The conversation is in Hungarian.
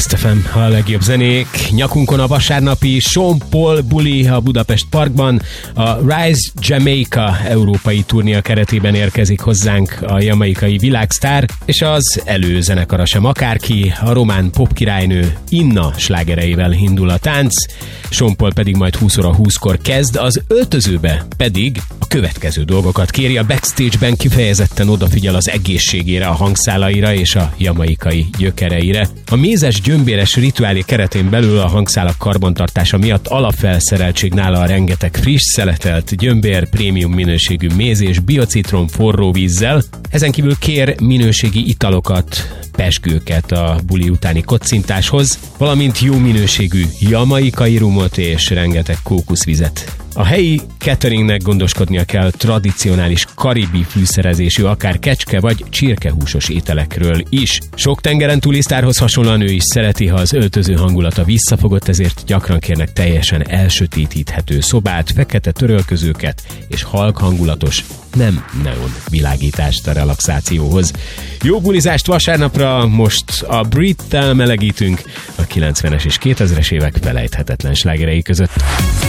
Blast FM, a legjobb zenék. Nyakunkon a vasárnapi Sean Paul buli a Budapest Parkban. A Rise Jamaica európai turnéja keretében érkezik hozzánk a jamaikai világsztár, és az előzenekara sem akárki, a román popkirálynő Inna slágereivel indul a tánc. Sean Paul pedig majd 20 óra 20-kor kezd, az öltözőbe pedig a következő dolgokat kéri. A backstage-ben kifejezetten odafigyel az egészségére, a hangszálaira és a jamaikai gyökereire. A mézes gyömbéres rituálé keretén belül a hangszálak karbantartása miatt alapfelszereltség nála a rengeteg friss, szeletelt gyömbér, prémium minőségű méz és biocitrom forró vízzel. Ezen kívül kér minőségi italokat, pezsgőket a buli utáni kocintáshoz, valamint jó minőségű jamaikai rumot és rengeteg kókuszvizet. A helyi cateringnek gondoskodnia kell tradicionális karibi fűszerezésű, akár kecske vagy csirkehúsos ételekről is. Sok tengeren túli sztárhoz hasonlóan ő is szereti, ha az öltöző hangulata visszafogott, ezért gyakran kérnek teljesen elsötétíthető szobát, fekete törölközőket és halk hangulatos, nem neon világítást a relaxációhoz. Jó bulizást vasárnapra, most a Brit-tel melegítünk a 90-es és 2000-es évek felejthetetlen slágerei között.